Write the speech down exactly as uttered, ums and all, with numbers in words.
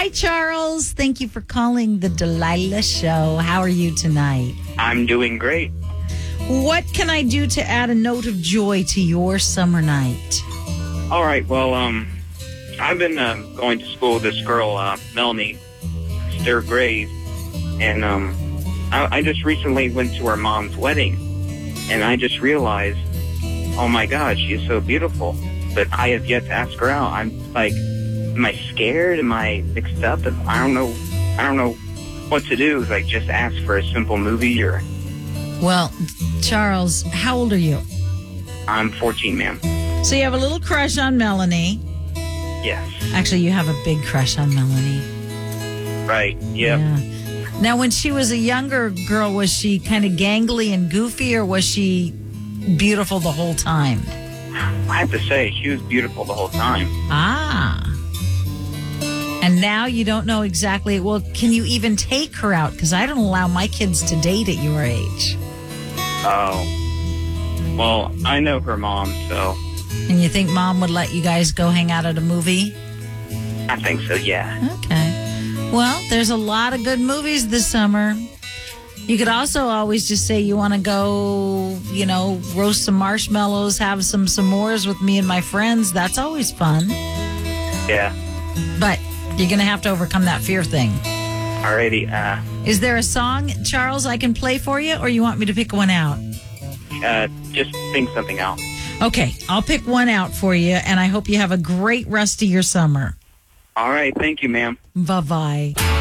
Hi, Charles. Thank you for calling the Delilah Show. How are you tonight? I'm doing great. What can I do to add a note of joy to your summer night? All right. Well, um, I've been uh, going to school with this girl, uh, Melanie, third grade, and um, I, I just recently went to her mom's wedding, and I just realized, oh my God, she is so beautiful. But I have yet to ask her out. I'm like, am I scared? Am I mixed up? I don't know. I don't know what to do. Like, just ask for a simple movie or. Well, Charles, how old are you? I'm fourteen, ma'am. So you have a little crush on Melanie. Yes. Actually, you have a big crush on Melanie. Right. Yep. Yeah. Now, when she was a younger girl, was she kind of gangly and goofy, or was she beautiful the whole time? I have to say, she was beautiful the whole time. Ah. And now you don't know exactly, well, can you even take her out? Because I don't allow my kids to date at your age. Oh. Well, I know her mom, so. And you think mom would let you guys go hang out at a movie? I think so, yeah. Okay. Well, there's a lot of good movies this summer. You could also always just say you want to go, you know, roast some marshmallows, have some s'mores with me and my friends. That's always fun. Yeah. But you're going to have to overcome that fear thing. Alrighty. Uh, Is there a song, Charles, I can play for you, or you want me to pick one out? uh, just think something out. Okay, I'll pick one out for you, and I hope you have a great rest of your summer. All right. Thank you, ma'am. Bye-bye.